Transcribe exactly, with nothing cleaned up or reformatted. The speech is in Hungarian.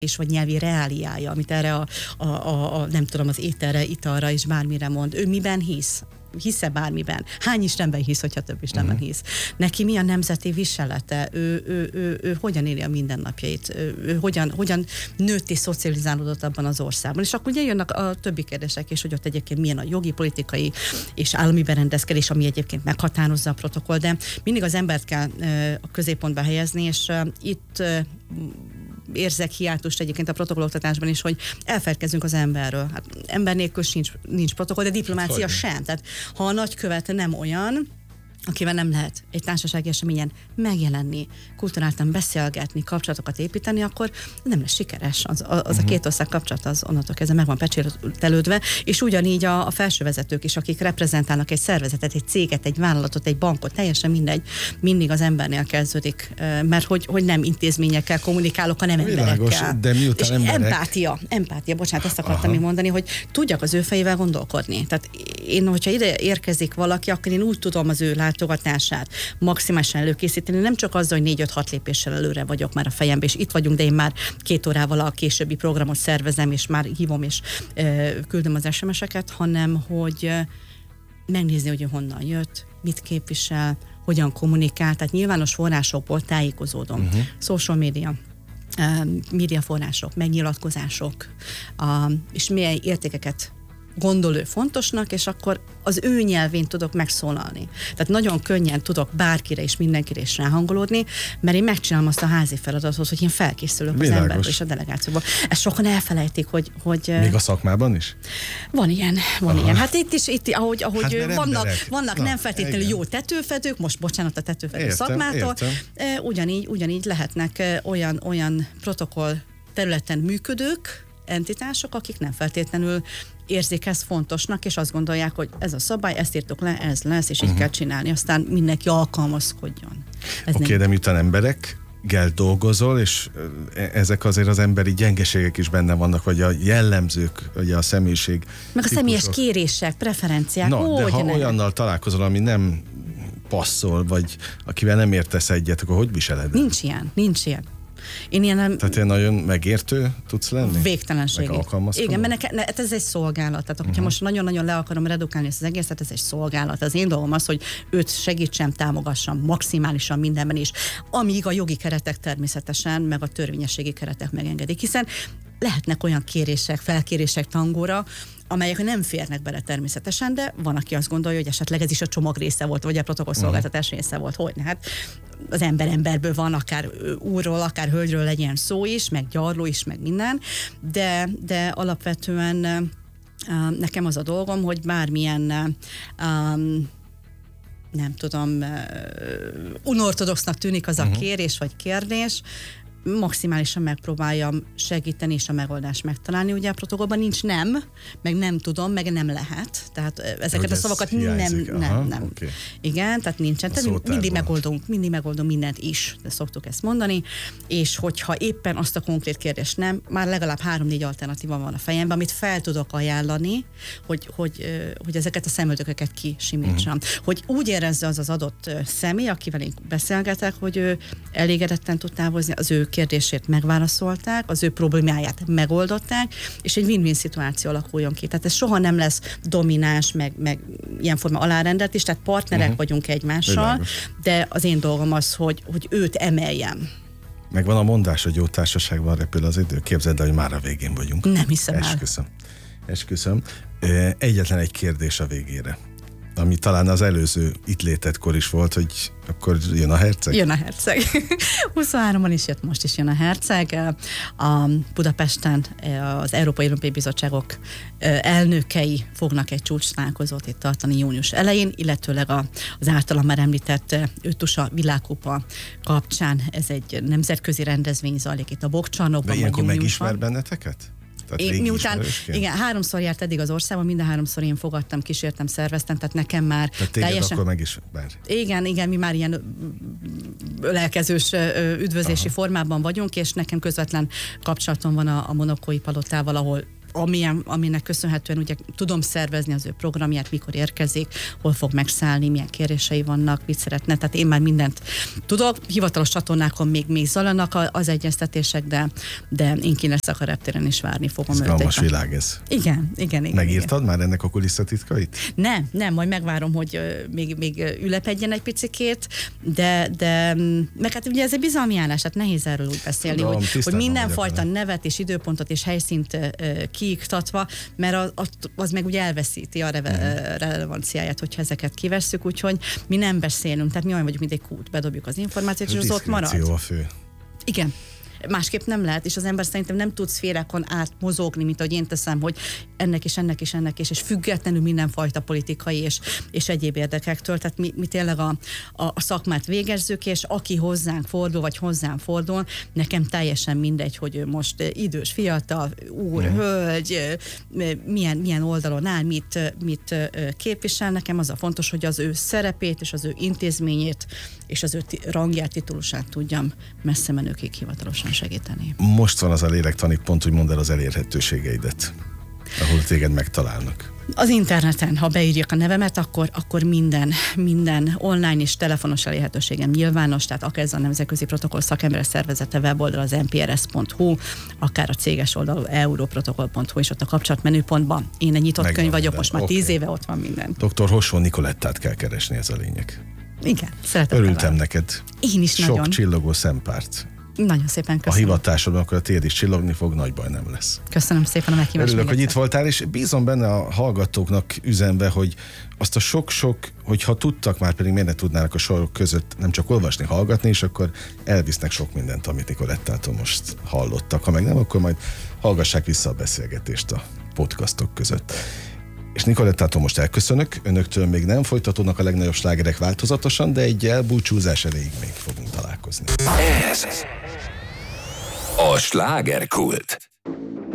és vagy nyelvi reáliája, amit erre a, a, a, a nem tudom, az ételre, italra és bármire mond. Ő miben hisz? Hisz-e bármiben? Hány Istenben hisz, hogyha több Istenben uh-huh. hisz? Neki mi a nemzeti viselete? Ő, ő, ő, ő, ő hogyan éli a mindennapjait? Ő, ő hogyan, hogyan nőtt és szocializálódott abban az országban? És akkor ugye jönnek a többi kérdések is, hogy ott egyébként milyen a jogi, politikai és állami berendezkedés, ami egyébként meghatározza a protokoll, de mindig az embert kell a középpontba helyezni, és itt érzek hiátust egyébként a protokolloktatásban is, hogy elfeledkezünk az emberről. Hát ember nélkül nincs, nincs protokoll, de diplomácia hát, sem. Tehát ha a nagykövet nem olyan, akivel nem lehet egy társasági eseményen megjelenni, kulturáltan beszélgetni, kapcsolatokat építeni, akkor nem lesz sikeres. Az, az uh-huh. a két ország kapcsolat az onnantól kezdve meg van pecsételődve, és ugyanígy a, a felsővezetők is, akik reprezentálnak egy szervezetet, egy céget, egy vállalatot, egy bankot, teljesen mindegy, mindig az embernél kezdődik, mert hogy, hogy nem intézményekkel kommunikálok, hanem Világos, emberekkel. De miután és emberek... empátia, empátia, bocsánat, ezt akartam még mondani, hogy tudjak az ő fejével gondolkodni. Tehát én, hogyha ide érkezik valaki, akkor én úgy tudom az ő látogatását maximálisan előkészíteni, nem csak azzal, hogy négy-öt-hat lépéssel előre vagyok már a fejembe, és itt vagyunk, de én már két órával a későbbi programot szervezem, és már hívom, és e, küldöm az es em es-eket, hanem hogy e, megnézni, hogy honnan jött, mit képvisel, hogyan kommunikál, tehát nyilvános forrásokból tájékozódom. Uh-huh. Social media, e, médiaforrások, megnyilatkozások, a, és milyen értékeket gondol ő fontosnak, és akkor az ő nyelvén tudok megszólalni. Tehát nagyon könnyen tudok bárkire és mindenkire is ráhangolódni, mert én megcsinálom azt a házi feladatot, hogy én felkészülök Világos. Az emberből és a delegációból. Ezt sokan elfelejtik, hogy... hogy még a szakmában is? Van ilyen, van Aha. ilyen. Hát itt is, itt, ahogy, ahogy hát vannak, vannak Na, nem feltétlenül igen. jó tetőfedők, most bocsánat a tetőfedő értem, szakmától, értem. Ugyanígy, ugyanígy lehetnek olyan, olyan protokoll területen működők, entitások, akik nem feltétlenül érzik ezt fontosnak, és azt gondolják, hogy ez a szabály, ezt írtok le, ez lesz, és így uh-huh. kell csinálni, aztán mindenki alkalmazkodjon. Oké, okay, de miután emberekkel dolgozol, és ezek azért az emberi gyengeségek is benne vannak, vagy a jellemzők, vagy a személyiség meg a típusok. Személyes kérések, preferenciák. Na, ó, de ha ne. olyannal találkozol, ami nem passzol, vagy akivel nem értesz egyet, akkor hogy viseled? Nincs ilyen, nincs ilyen. Én ilyen nem... Tehát én nagyon megértő tudsz lenni? Végtelenségig. Igen, mert ne, ne, ez egy szolgálat. Tehát, hogyha uh-huh. most nagyon-nagyon le akarom redukálni ezt az egészet, ez egy szolgálat. Az én dolgom az, hogy őt segítsem, támogassam maximálisan mindenben is, amíg a jogi keretek természetesen, meg a törvényességi keretek megengedik. Hiszen lehetnek olyan kérések, felkérések tangóra, amelyek nem férnek bele természetesen, de van, aki azt gondolja, hogy esetleg ez is a csomag része volt, vagy a protokollszolgáltatás része volt. Hogyne? Hát az ember emberből van, akár úrról, akár hölgyről legyen szó is, meg gyarló is, meg minden, de, de alapvetően uh, nekem az a dolgom, hogy bármilyen um, nem tudom, uh, unortodoxnak tűnik az uh-huh. a kérés vagy kérdés, maximálisan megpróbáljam segíteni és a megoldást megtalálni. Ugye a protokollban nincs nem, meg nem tudom, meg nem lehet. Tehát ezeket hogy a szavakat hiányzik. nem, nem, Aha, nem. Okay. Igen, tehát nincsen. Tehát mindig megoldunk, mindig megoldunk mindent is, de szoktuk ezt mondani, és hogyha éppen azt a konkrét kérdést nem, már legalább három-négy alternatíva van a fejemben, amit fel tudok ajánlani, hogy, hogy, hogy ezeket a szemöldököket kisimítsam. Uh-huh. Hogy úgy érezze az az adott személy, akivel én beszélgetek, hogy ő elégedetten tud távozni, az ő kérdését megválaszolták, az ő problémáját megoldották, és egy win-win szituáció alakuljon ki. Tehát ez soha nem lesz domináns, meg, meg ilyen forma alárendelt is, tehát partnerek uh-huh. vagyunk egymással, Világos. De az én dolgom az, hogy, hogy őt emeljem. Megvan a mondás, hogy jó társaságban repül az idő. Képzeld el, hogy már a végén vagyunk. Nem hiszem el. Esküszöm. Esküszöm. Egyetlen egy kérdés a végére, ami talán az előző itt létetkor is volt, hogy akkor jön a herceg? Jön a herceg. huszonháromban is jött, most is jön a herceg. A Budapesten az Európai Olimpiai Bizottságok elnökei fognak egy csúcstalálkozót itt tartani június elején, illetőleg az általam már említett Ötusa világkupa kapcsán ez egy nemzetközi rendezvény zajlik itt a Bokcsarnokban. De ilyenkor megismer benneteket? Én, miután, igen, háromszor járt eddig az országban, minden háromszor én fogadtam, kísértem, szerveztem, tehát nekem már tehát téged teljesen... akkor meg is bár. Igen, igen, mi már ilyen ölelkezős üdvözlési Aha. formában vagyunk, és nekem közvetlen kapcsolatom van a, a monokói palotával, ahol amilyen, aminek köszönhetően ugye tudom szervezni az ő programját, mikor érkezik, hol fog megszállni, milyen kérései vannak, mit szeretne. Tehát én már mindent tudok. Hivatalos csatornákon még, még zajlanak az egyeztetések, de, de én ki leszek a reptéren is várni fogom őt. Izgalmas világ ez. Igen, igen, igen. Megírtad igen. már ennek a kulisszatitkait? Nem, nem, majd megvárom, hogy még, még ülepedjen egy picikét, de, de meg hát ugye ez egy bizalmi állás, tehát nehéz erről úgy beszélni, Tudom, hogy, hogy mindenfajta nevet és időpontot és helyszínt kiiktatva, mert az, az meg ugye elveszíti a reve, relevanciáját, hogyha ezeket kivesszük, úgyhogy mi nem beszélünk, tehát mi olyan vagyunk, mint egy kút, bedobjuk az információt, és az ott marad. A fő. Igen. Másképp nem lehet, és az ember szerintem nem tud szférákon átmozogni, mint ahogy én teszem, hogy ennek és ennek és ennek és, és függetlenül mindenfajta politikai és, és egyéb érdekektől. Tehát mi, mi tényleg a, a, a szakmát végezzük, és aki hozzánk fordul, vagy hozzám fordul, nekem teljesen mindegy, hogy ő most idős, fiatal, úr, mm. hölgy, milyen, milyen oldalon áll, mit, mit képvisel. Nekem az a fontos, hogy az ő szerepét és az ő intézményét és az ő rangját, titulusát tudjam messze menőkig hivatalosan segíteni. Most van az a lélektani pont, hogy mondd el az elérhetőségeidet, ahol téged megtalálnak. Az interneten, ha beírják a nevemet, akkor, akkor minden, minden online és telefonos elérhetőségem nyilvános, tehát akár ez a Nemzetközi Protokoll Szakemberek Szervezete weboldal az en pé er es pont hú, akár a céges oldalú europrotokoll pont hú, és ott a kapcsolatmenüpontban. Én egy nyitott Megvan könyv vagyok, minden. Most már okay. tíz éve ott van minden. doktor Hossó Nicolettát kell keresni, ez a lényeg. Igen, szeretem. Örültem neked. Én is Sok nagyon. csillogó szempárt. Nagyon szépen köszönöm. A hivatásodban, akkor a tiéd is csillogni fog, nagy baj nem lesz. Köszönöm szépen a meghívást. Örülök, hogy itt voltál, és bízom benne a hallgatóknak üzenve, hogy azt a sok-sok, hogyha tudtak már, pedig miért ne tudnának a sorok között nem csak olvasni, hallgatni, és akkor elvisznek sok mindent, amit Nicolettától most hallottak. Ha meg nem, akkor majd hallgassák vissza a beszélgetést a podcastok között. És Nicolettától most elköszönök, önöktől még nem folytatódnak a legnagyobb slágerek változatosan, de egy elbúcsúzás elejéig még fogunk találkozni. Ez a slágerkult.